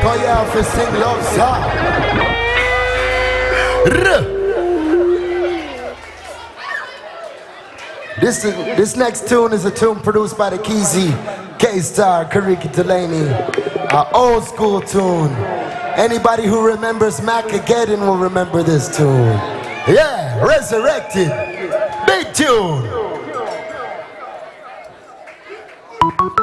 call you out for sing love song. This next tune is a tune produced by the Keezy, K-Star, Kariki Delaney. An old school tune. Anybody who remembers Macageddon will remember this tune. Yeah, Resurrected. Big tune.